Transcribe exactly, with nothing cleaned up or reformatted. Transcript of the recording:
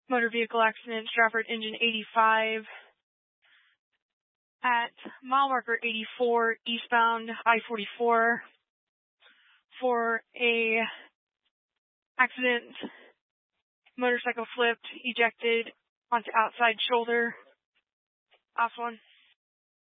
motor vehicle accident, Stratford engine eighty-five at mile marker eighty-four eastbound I forty-four for a accident, motorcycle flipped, ejected onto outside shoulder. Last one.